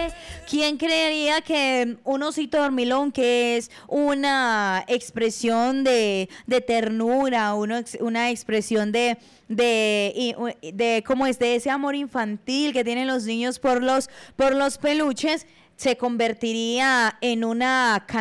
¿Quién creería que un osito dormilón, que es una expresión de ternura, una expresión de cómo es de ese amor infantil que tienen los niños por los peluches, se convertiría en una